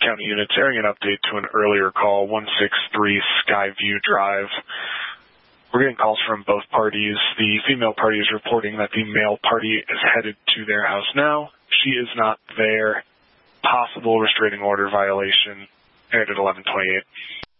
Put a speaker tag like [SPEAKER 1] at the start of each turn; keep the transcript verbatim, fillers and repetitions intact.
[SPEAKER 1] County units airing an update to an earlier call, one six three Skyview Drive. We're getting calls from both parties. The female party is reporting that the male party is headed to their house now. She is not there. Possible restraining order violation. Aired at eleven twenty-eight.